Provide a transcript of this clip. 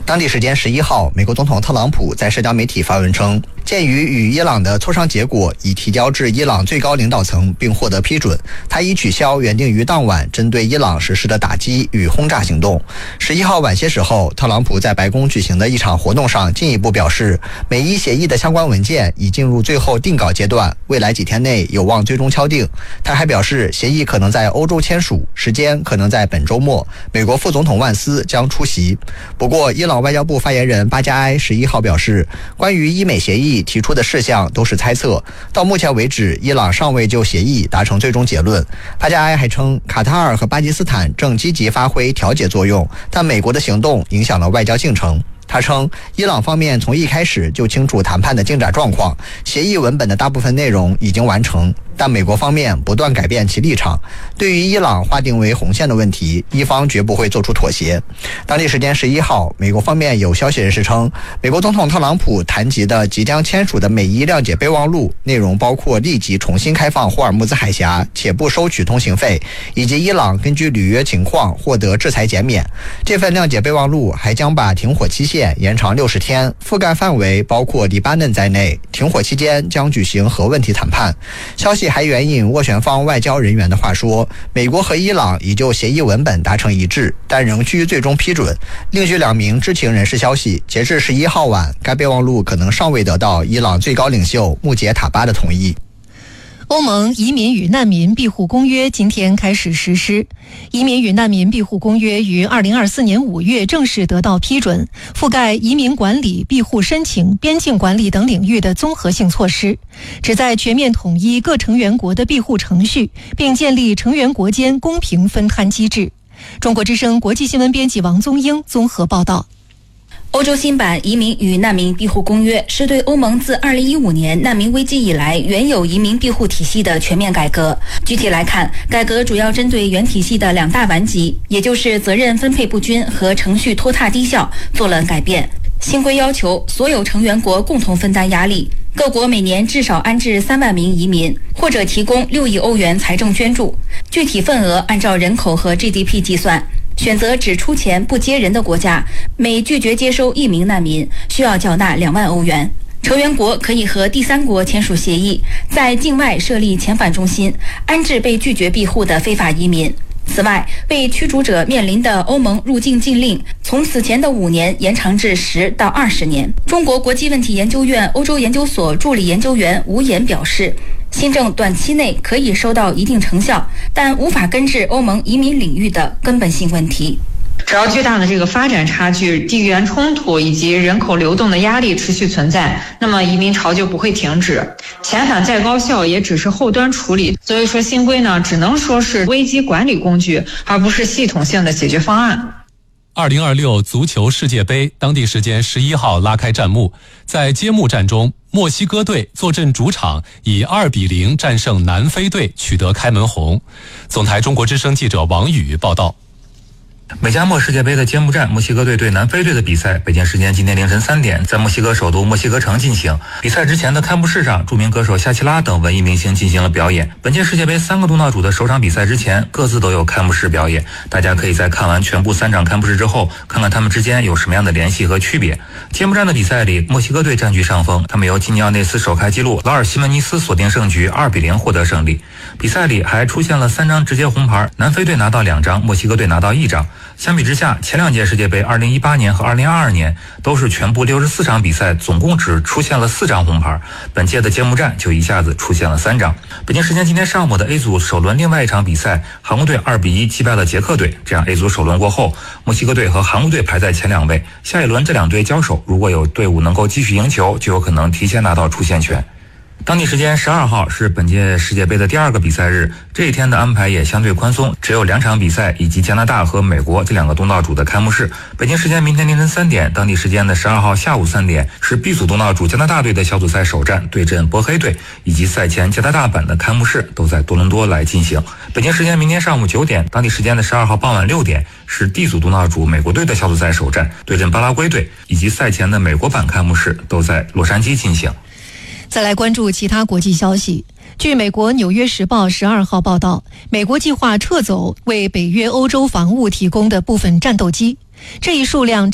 当地时间11号，美国总统特朗普在社交媒体发文称，鉴于与伊朗的磋商结果已提交至伊朗最高领导层并获得批准，他已取消原定于当晚针对伊朗实施的打击与轰炸行动。11号晚些时候，特朗普在白宫举行的一场活动上进一步表示，美伊协议的相关文件已进入最后定稿阶段，未来几天内有望最终敲定。他还表示，协议可能在欧洲签署，时间可能在本周末，美国副总统万斯将出席。不过，伊朗外交部发言人巴加埃11号表示，关于伊美协议提出的事项都是猜测，到目前为止，伊朗尚未就协议达成最终结论。巴加埃还称，卡塔尔和巴基斯坦正积极发挥调解作用，但美国的行动影响了外交进程。他称，伊朗方面从一开始就清楚谈判的进展状况，协议文本的大部分内容已经完成，但美国方面不断改变其立场。对于伊朗划定为红线的问题，伊方绝不会做出妥协。当地时间11号，美国方面有消息人士称，美国总统特朗普谈及的即将签署的美伊谅解备忘录内容包括立即重新开放霍尔木兹海峡且不收取通行费，以及伊朗根据履约情况获得制裁减免。这份谅解备忘录还将把停火期限延长60天，覆盖范围包括黎巴嫩在内。停火期间将举行核问题谈判。消息还援引斡旋方外交人员的话说，美国和伊朗已就协议文本达成一致，但仍需最终批准。另据2名知情人士消息，截至11号晚，该备忘录可能尚未得到伊朗最高领袖穆杰塔巴的同意。 欧盟移民与难民庇护公约今天开始实施。移民与难民庇护公约于2024年5月正式得到批准，覆盖移民管理、庇护申请、边境管理等领域的综合性措施，旨在全面统一各成员国的庇护程序，并建立成员国间公平分摊机制。中国之声国际新闻编辑王宗英综合报道。 欧洲新版移民与难民庇护公约是对欧盟自2015年难民危机以来原有移民庇护体系的全面改革。具体来看，改革主要针对原体系的2大顽疾，也就是责任分配不均和程序拖沓低效做了改变。新规要求所有成员国共同分担压力，各国每年至少安置3万名移民，或者提供6亿欧元财政捐助，具体份额按照人口和 GDP 计算。选择只出钱不接人的国家，每拒绝接收1名难民，需要缴纳2万欧元。成员国可以和第三国签署协议，在境外设立遣返中心，安置被拒绝庇护的非法移民。此外，被驱逐者面临的欧盟入境禁令从此前的5年延长至10到20年。中国国际问题研究院欧洲研究所助理研究员吴岩表示，新政短期内可以收到一定成效，但无法根治欧盟移民领域的根本性问题。 只要巨大的这个发展差距、地缘冲突以及人口流动的压力持续存在，那么移民潮就不会停止。遣返再高效，也只是后端处理。所以说，新规呢，只能说是危机管理工具，而不是系统性的解决方案。 2026足球世界杯当地时间11号拉开战幕，在揭幕战中，墨西哥队坐镇主场，以2-0战胜南非队，取得开门红。总台中国之声记者王宇报道。 美加墨世界杯的揭幕战，墨西哥队对南非队的比赛，北京时间今天凌晨3点，在墨西哥首都墨西哥城进行。比赛之前的开幕式上，著名歌手夏奇拉等文艺明星进行了表演。本届世界杯3个东道主的首场比赛之前，各自都有开幕式表演。大家可以在看完全部3场开幕式之后，看看他们之间有什么样的联系和区别。揭幕战的比赛里，墨西哥队占据上风，他们由基尼奥内斯首开纪录劳尔西门尼斯锁定胜局，2-0获得胜利。比赛里还出现了3张直接红牌，南非队拿到2张，墨西哥队拿到1张。相比之下，前2届世界杯2018年和2022年都是全部64场比赛，总共只出现了4张红牌，本届的揭幕战就一下子出现了3张。北京时间今天上午的 A 组首轮另外一场比赛，韩国队2-1击败了捷克队。这样 A 组首轮过后，墨西哥队和韩国队排在前2位，下一轮这2队交手，如果有队伍能够继续赢球，就有可能提前拿到出线权。当地时间12号是本届世界杯的第2个比赛日，这一天的安排也相对宽松，只有2场比赛以及加拿大和美国这2个东道主的开幕式。北京时间明天凌晨3点，当地时间的12号下午3点是 B 组东道主加拿大队的小组赛首战对阵波黑队，以及赛前加拿大版的开幕式都在多伦多来进行。北京时间明天上午9点，当地时间的12号傍晚6点是 D 组东道主美国队的小组赛首战对阵巴拉圭队，以及赛前的美国版开幕式都在洛杉矶进行。 再来关注其他国际消息。据美国《纽约时报》12号报道，美国计划撤走为北约欧洲防务提供的部分战斗机，这一数量